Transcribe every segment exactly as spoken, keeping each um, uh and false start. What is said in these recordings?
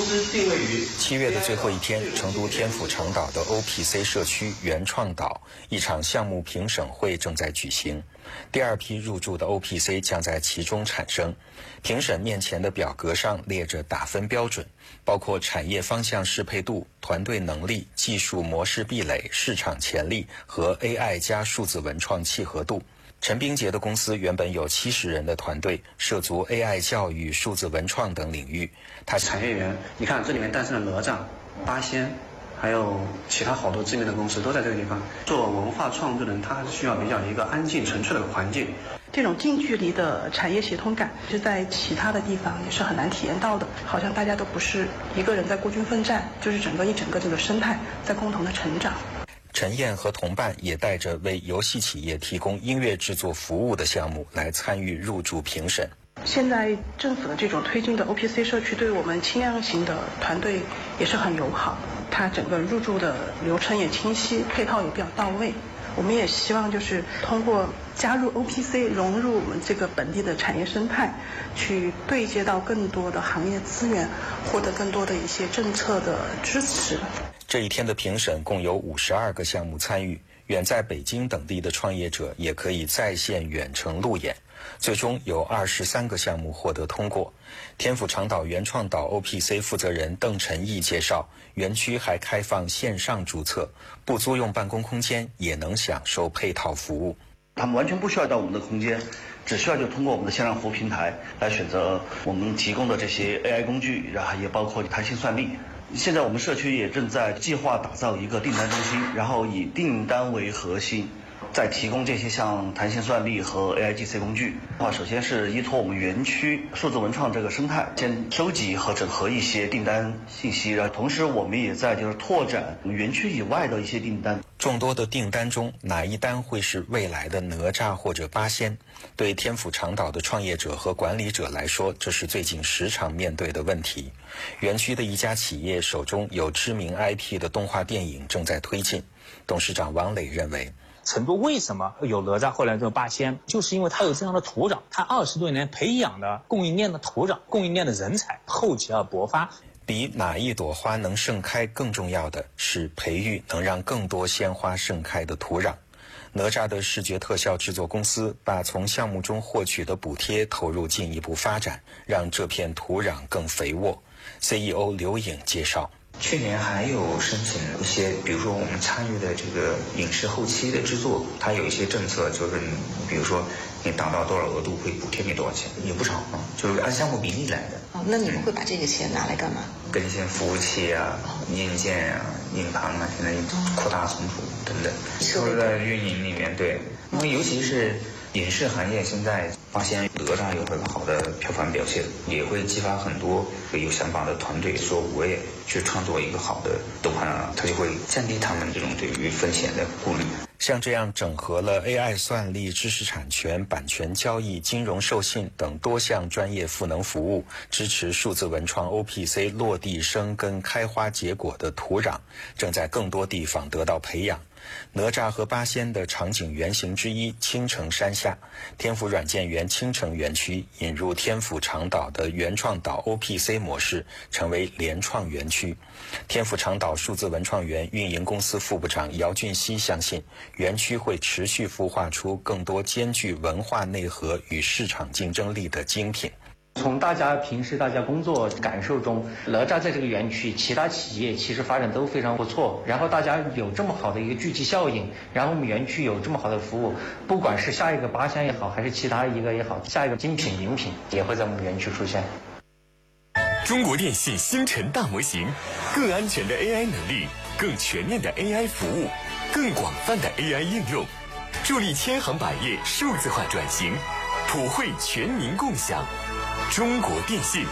司定位于七月的最后一天，成都天府长岛的 O P C 社区原创岛一场项目评审会正在举行。第二批入驻的 O P C 将在其中产生。评审面前的表格上列着打分标准，包括产业方向适配度、团队能力、技术模式壁垒、市场潜力和 A I 加数字文创契合度。陈冰杰的公司原本有七十人的团队，涉足 A I 教育、数字文创等领域。他产业园，你看这里面诞生了哪吒、八仙，还有其他好多知名的公司都在这个地方。做文化创作的人，他需要比较一个安静、纯粹的环境。 这种近距离的产业协同感，是在其他的地方也是很难体验到的。好像大家都不是一个人在孤军奋战，就是整个一整个这个生态在共同的成长。 陈燕和同伴也带着为游戏企业提供音乐制作服务的项目来参与入驻评审。 现在政府的这种推进的 O P C 社区对我们轻量型的团队也是很友好，它整个入驻的流程也清晰，配套也比较到位。我们也希望就是通过加入 O P C， 融入我们这个本地的产业生态，去对接到更多的行业资源，获得更多的一些政策的支持。 这一天的评审共有五十二个项目参与，远在北京等地的创业者也可以在线远程路演。最终有二十三个项目获得通过。天府长岛原创岛 O P C 负责人邓晨毅介绍，园区还开放线上注册，不租用办公空间也能享受配套服务。 他们完全不需要到我们的空间，只需要就通过我们的线上服务平台来选择我们提供的这些 A I 工具，然后也包括弹性算力。现在我们社区也正在计划打造一个订单中心，然后以订单为核心，再提供这些像弹性算力和 A I G C 工具。首先是依托我们园区数字文创这个生态，先收集和整合一些订单信息，然后同时我们也在就是拓展我们园区以外的一些订单。 众多的订单中，哪一单会是未来的哪吒或者八仙？对天府长岛的创业者和管理者来说，这是最近时常面对的问题。园区的一家企业手中有知名 I P 的动画电影正在推进。董事长王磊认为， 成都为什么有哪吒后来这个八仙，就是因为它有这样的土壤，它二十多年培养的供应链的土壤、供应链的人才，厚积而薄发。 比哪一朵花能盛开更重要的是培育能让更多鲜花盛开的土壤。哪吒的视觉特效制作公司把从项目中获取的补贴投入进一步发展，让这片土壤更肥沃。C E O 刘颖介绍， 去年还有申请一些，比如说我们参与的这个影视后期的制作，它有一些政策，就是你比如说你达到多少额度会补贴你多少钱，也不少啊，就是按项目比例来的。 哦，那你们会把这个钱拿来干嘛？ 更新服务器啊、硬件啊、硬盘啊，现在扩大存储等等，都是在运营里面。对，因为尤其是影视行业现在发现哪吒有很好的票房表现，也会激发很多有想法的团队说我也去创作一个好的动画，它就会降低他们这种对于风险的顾虑。 像这样整合了 A I 算力、知识产权、版权交易、金融授信等多项专业赋能服务，支持数字文创 O P C 落地生根、开花结果的土壤，正在更多地方得到培养。哪吒和八仙的场景原型之一青城山下，天府软件园青城园区引入天府长岛的原创岛 O P C 模式，成为联创园区。天府长岛数字文创园运营公司副部长姚俊熙相信，园区会持续孵化出更多兼具文化内核与市场竞争力的精品。 从大家平时大家工作感受中，哪吒在这个园区，其他企业其实发展都非常不错。然后大家有这么好的一个聚集效应，然后我们园区有这么好的服务，不管是下一个八仙也好，还是其他一个也好，下一个精品饮品也会在我们园区出现。 中国电信星辰大模型，更安全的 A I 能力，更全面的 A I 服务，更广泛的 A I 应用，助力千行百业数字化转型，普惠全民共享。中国电信。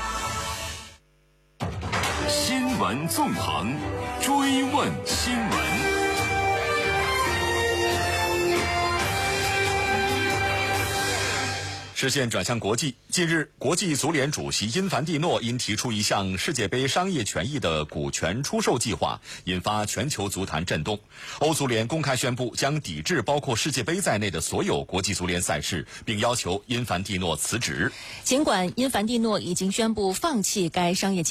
新闻纵横，追问新闻。视线转向国际，近日，国际足联主席因凡蒂诺因提出一项世界杯商业权益的股权出售计划，引发全球足坛震动。欧足联公开宣布将抵制包括世界杯在内的所有国际足联赛事，并要求因凡蒂诺辞职。 尽管因凡蒂诺已经宣布放弃该商业